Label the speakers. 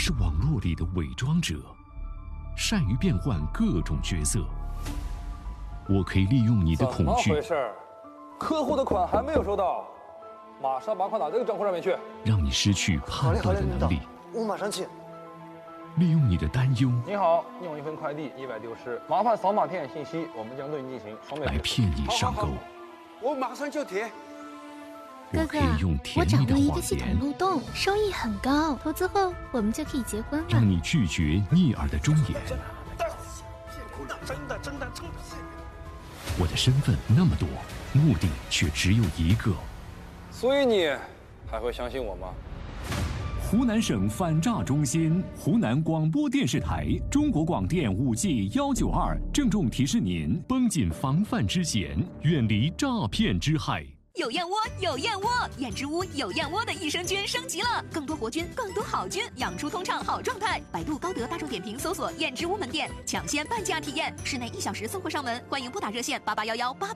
Speaker 1: 是网络里的伪装者，善于变换各种角色。我可以利用你的恐惧，
Speaker 2: 怎么回事？客户的款还没有收到，马上把款打这个账户上面去，
Speaker 1: 让你失去判断的能力。
Speaker 3: 我马上去。
Speaker 1: 利用你的担忧，
Speaker 2: 你好，你有一份快递意外丢失，麻烦扫码填写信息，我们将对你进行双倍
Speaker 1: 来骗你上钩。
Speaker 3: 我马上就填。
Speaker 1: 我可以用甜蜜的谎言，
Speaker 4: 漏洞，收益很高，投资后我们就可以结婚了。
Speaker 1: 让你拒绝逆耳的忠言。
Speaker 3: 真的，
Speaker 1: 我的身份那么多，目的却只有一个。
Speaker 2: 所以你还会相信我吗？
Speaker 5: 湖南省反诈中心、湖南广播电视台、中国广电5G192郑重提示您：
Speaker 1: 绷紧防范之弦，远离诈骗之害。
Speaker 6: 有燕窝，有燕窝，燕之屋有燕窝的益生菌升级了，更多活菌，更多好菌，养出通畅好状态。百度、高德、大众点评搜索燕之屋门店，抢先半价体验，室内1小时送货上门。欢迎拨打热线881188。